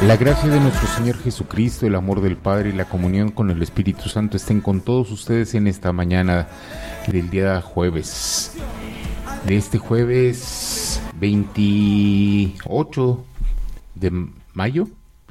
La gracia de nuestro Señor Jesucristo, el amor del Padre y la comunión con el Espíritu Santo estén con todos ustedes en esta mañana del día jueves. De este jueves 28 de mayo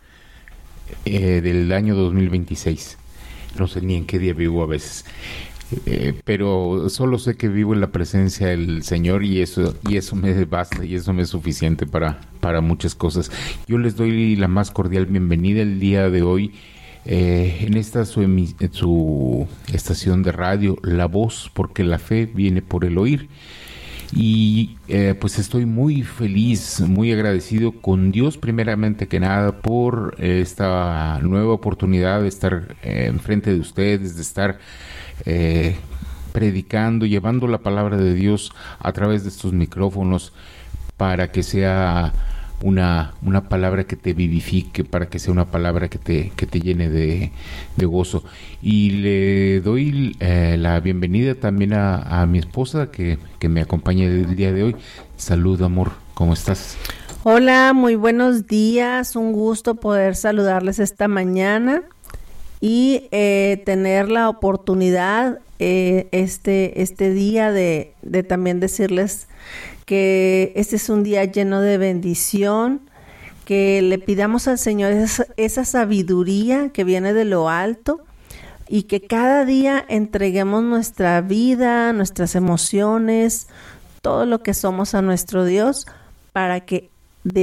del año 2026. No sé ni en qué día vivo a veces. Pero solo sé que vivo en la presencia del Señor y eso me basta y eso me es suficiente para muchas cosas. Yo les doy la más cordial bienvenida el día de hoy en esta su estación de radio, La Voz, porque la fe viene por el oír. Y pues estoy muy feliz, muy agradecido con Dios primeramente que nada por esta nueva oportunidad de estar enfrente de ustedes, de estar predicando, llevando la palabra de Dios a través de estos micrófonos para que sea una palabra que te vivifique, para que sea una palabra que te llene de gozo. Y le doy la bienvenida también a mi esposa que me acompaña el día de hoy. Salud, amor, ¿cómo estás? Hola, muy buenos días, un gusto poder saludarles esta mañana y tener la oportunidad este día de también decirles que este es un día lleno de bendición, que le pidamos al Señor esa sabiduría que viene de lo alto y que cada día entreguemos nuestra vida, nuestras emociones, todo lo que somos a nuestro Dios para que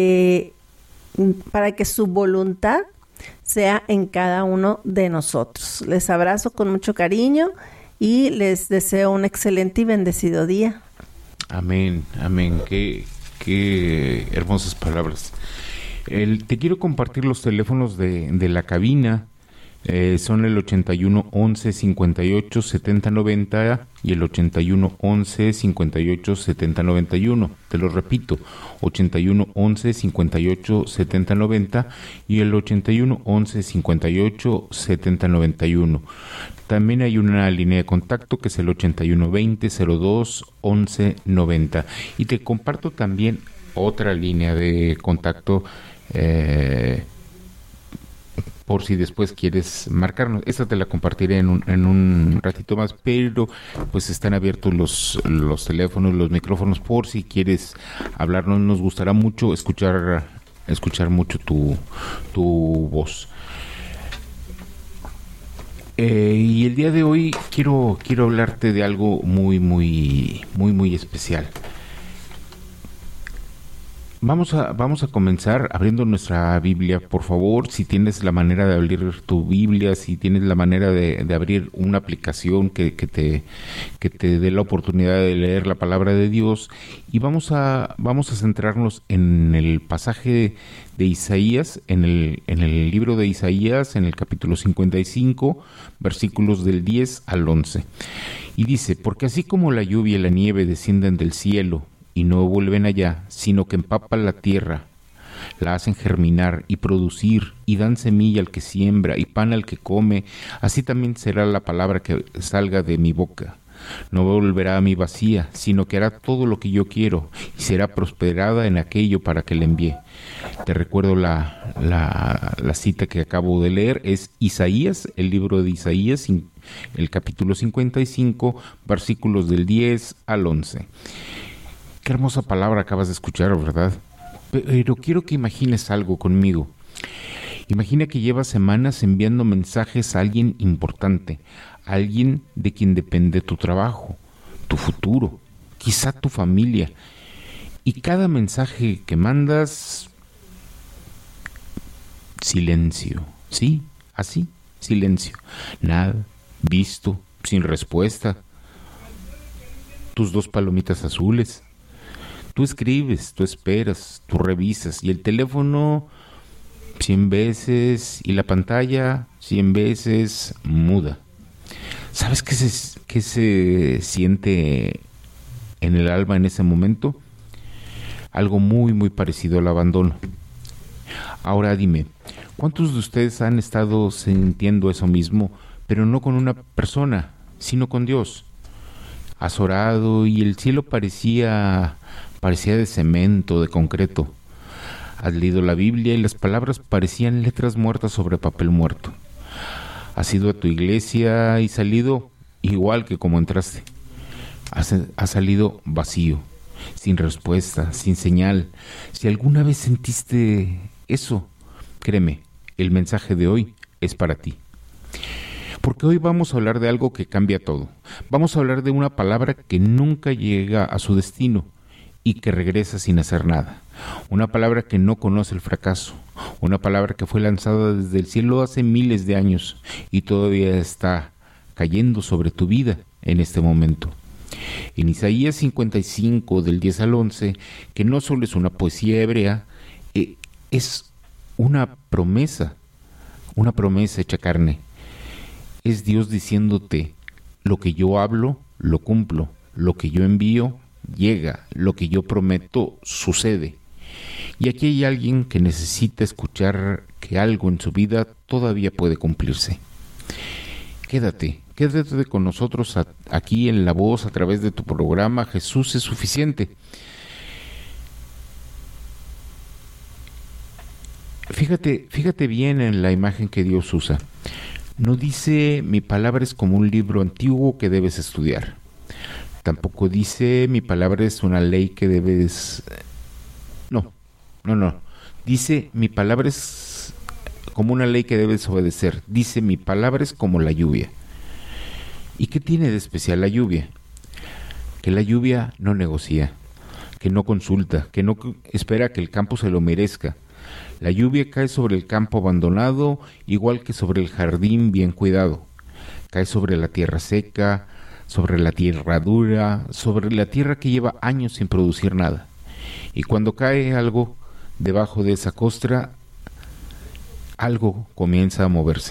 su voluntad sea en cada uno de nosotros. Les abrazo con mucho cariño y les deseo un excelente y bendecido día. Amén, amén. Qué hermosas palabras. Te quiero compartir los teléfonos de la cabina. Son el 81 11 58 70 90 y el 81 11 58 70 91. Te lo repito, 81 11 58 70 90 y el 81 11 58 70 91. También hay una línea de contacto que es el 81 20 02 11 90. Y te comparto también otra línea de contacto por si después quieres marcarnos. Esta te la compartiré en un ratito más, pero pues están abiertos los teléfonos, los micrófonos, por si quieres hablarnos. Nos gustará mucho escuchar mucho tu voz. Y el día de hoy quiero hablarte de algo muy, muy, muy, muy especial. Vamos a comenzar abriendo nuestra Biblia, por favor. Si tienes la manera de abrir tu Biblia, si tienes la manera de abrir una aplicación que te dé la oportunidad de leer la palabra de Dios, y vamos a centrarnos en el pasaje de Isaías, en el libro de Isaías, en el capítulo 55, versículos del 10 al 11. Y dice: porque así como la lluvia y la nieve descienden del cielo y no vuelven allá, sino que empapan la tierra, la hacen germinar y producir, y dan semilla al que siembra y pan al que come, así también será la palabra que salga de mi boca. No volverá a mí vacía, sino que hará todo lo que yo quiero, y será prosperada en aquello para que le envíe. Te recuerdo la cita que acabo de leer, es Isaías, el libro de Isaías, el capítulo 55, versículos del 10 al 11. Qué hermosa palabra acabas de escuchar, ¿verdad? Pero quiero que imagines algo conmigo. Imagina que llevas semanas enviando mensajes a alguien importante, a alguien de quien depende tu trabajo, tu futuro, quizá tu familia. Y cada mensaje que mandas, silencio. Sí, así, silencio. Nada, visto, sin respuesta. Tus 2 palomitas azules. Tú escribes, tú esperas, tú revisas, y el teléfono 100 veces y la pantalla 100 veces muda. ¿Sabes qué se siente en el alma en ese momento? Algo muy, muy parecido al abandono. Ahora dime, ¿cuántos de ustedes han estado sintiendo eso mismo, pero no con una persona, sino con Dios? Has orado y el cielo parecía de cemento, de concreto. Has leído la Biblia y las palabras parecían letras muertas sobre papel muerto. Has ido a tu iglesia y salido igual que como entraste. Has salido vacío, sin respuesta, sin señal. Si alguna vez sentiste eso, créeme, el mensaje de hoy es para ti. Porque hoy vamos a hablar de algo que cambia todo. Vamos a hablar de una palabra que nunca llega a su destino y que regresa sin hacer nada. Una palabra que no conoce el fracaso. Una palabra que fue lanzada desde el cielo hace miles de años y todavía está cayendo sobre tu vida en este momento. En Isaías 55, del 10 al 11, que no solo es una poesía hebrea, es una promesa hecha carne. Es Dios diciéndote, lo que yo hablo, lo cumplo, lo que yo envío, llega, lo que yo prometo, sucede. Y aquí hay alguien que necesita escuchar que algo en su vida todavía puede cumplirse. Quédate con nosotros aquí en La Voz a través de tu programa Jesús es Suficiente. Fíjate bien en la imagen que Dios usa. No dice, mi palabra es como un libro antiguo que debes estudiar. Tampoco dice, mi palabra es una ley que debes... No. Dice, mi palabra es como una ley que debes obedecer. Dice, mi palabra es como la lluvia. ¿Y qué tiene de especial la lluvia? Que la lluvia no negocia, que no consulta, que no espera que el campo se lo merezca. La lluvia cae sobre el campo abandonado, igual que sobre el jardín bien cuidado. Cae sobre la tierra seca, sobre la tierra dura, sobre la tierra que lleva años sin producir nada. Y cuando cae algo debajo de esa costra, algo comienza a moverse.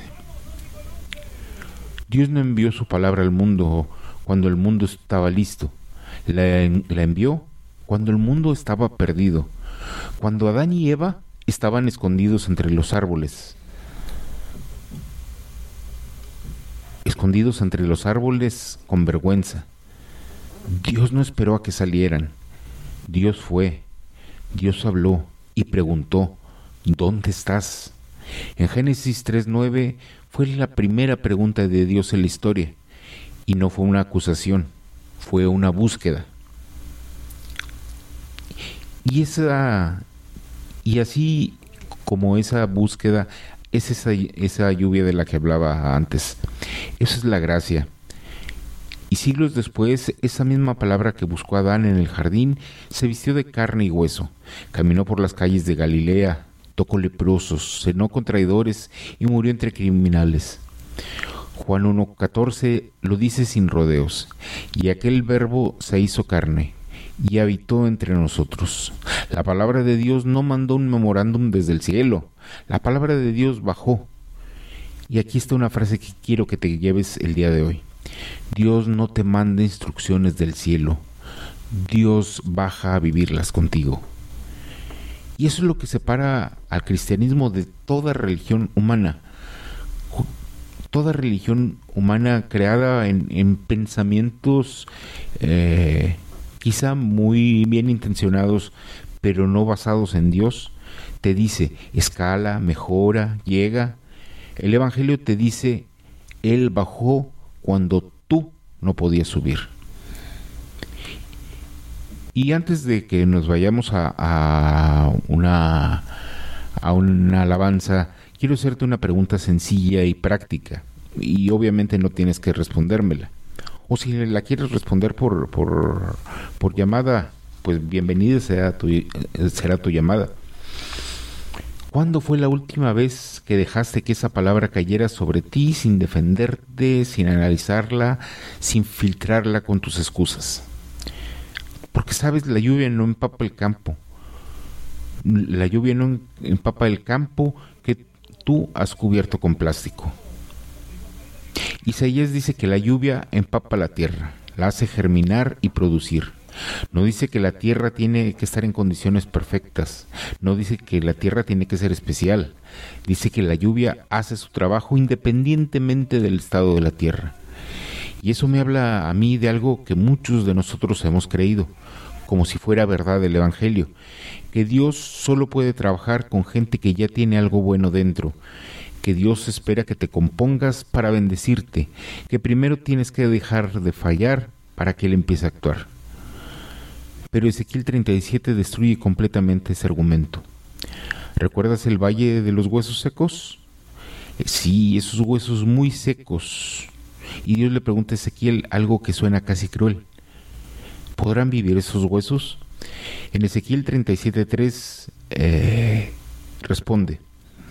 Dios no envió su palabra al mundo cuando el mundo estaba listo. La envió cuando el mundo estaba perdido. Cuando Adán y Eva estaban escondidos entre los árboles. Escondidos entre los árboles con vergüenza. Dios no esperó a que salieran. Dios fue. Dios habló y preguntó, ¿dónde estás? En Génesis 3:9 fue la primera pregunta de Dios en la historia. Y no fue una acusación, fue una búsqueda. Y así como esa búsqueda es esa lluvia de la que hablaba antes. Eso es la gracia. Y siglos después, esa misma palabra que buscó Adán en el jardín se vistió de carne y hueso. Caminó por las calles de Galilea, tocó leprosos, cenó con traidores y murió entre criminales. Juan 1:14 lo dice sin rodeos. Y aquel verbo se hizo carne y habitó entre nosotros. La palabra de Dios no mandó un memorándum desde el cielo. La palabra de Dios bajó. Y aquí está una frase que quiero que te lleves el día de hoy. Dios no te manda instrucciones del cielo. Dios baja a vivirlas contigo. Y eso es lo que separa al cristianismo de toda religión humana. Toda religión humana creada en pensamientos quizá muy bien intencionados, pero no basados en Dios, te dice, escala, mejora, llega. El Evangelio te dice, Él bajó cuando tú no podías subir. Y antes de que nos vayamos a una alabanza, quiero hacerte una pregunta sencilla y práctica. Y obviamente no tienes que respondérmela. O si la quieres responder por llamada, pues bienvenida será tu llamada. ¿Cuándo fue la última vez que dejaste que esa palabra cayera sobre ti sin defenderte, sin analizarla, sin filtrarla con tus excusas? Porque sabes, la lluvia no empapa el campo. La lluvia no empapa el campo que tú has cubierto con plástico. Isaías dice que la lluvia empapa la tierra, la hace germinar y producir. No dice que la tierra tiene que estar en condiciones perfectas, no dice que la tierra tiene que ser especial, dice que la lluvia hace su trabajo independientemente del estado de la tierra. Y eso me habla a mí de algo que muchos de nosotros hemos creído. como si fuera verdad el Evangelio, que Dios solo puede trabajar con gente que ya tiene algo bueno dentro, que Dios espera que te compongas para bendecirte, que primero tienes que dejar de fallar para que Él empiece a actuar. Pero Ezequiel 37 destruye completamente ese argumento. ¿Recuerdas el valle de los huesos secos? Sí, esos huesos muy secos. Y Dios le pregunta a Ezequiel algo que suena casi cruel. ¿Podrán vivir esos huesos? En Ezequiel 37:3 responde: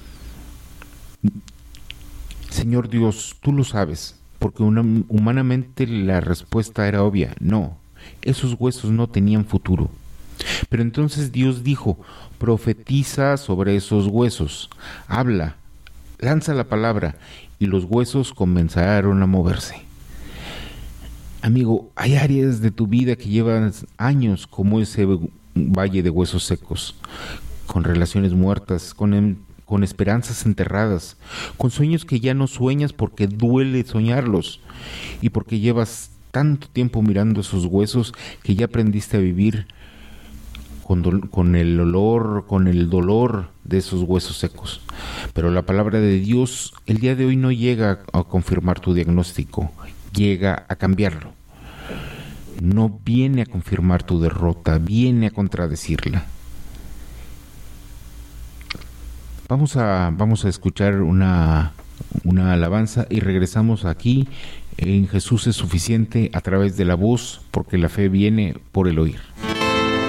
Señor Dios, tú lo sabes, porque humanamente la respuesta era obvia: no, esos huesos no tenían futuro. Pero entonces Dios dijo: profetiza sobre esos huesos, habla, lanza la palabra, y los huesos comenzaron a moverse. Amigo, hay áreas de tu vida que llevan años como ese valle de huesos secos, con relaciones muertas, con esperanzas enterradas, con sueños que ya no sueñas porque duele soñarlos, y porque llevas tanto tiempo mirando esos huesos que ya aprendiste a vivir con el olor, con el dolor de esos huesos secos. Pero la palabra de Dios el día de hoy no llega a confirmar tu diagnóstico, llega a cambiarlo. No viene a confirmar tu derrota, viene a contradecirla. Vamos a escuchar una alabanza y regresamos aquí en Jesús es suficiente a través de la voz, porque la fe viene por el oír.